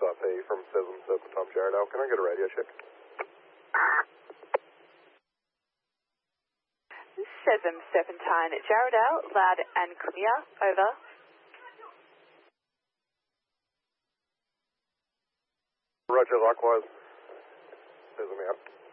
IP from 77 Tom Jarradale. Can I get a radio check? 77 Jarradale, loud and clear, over. Roger, likewise. Says I'm out.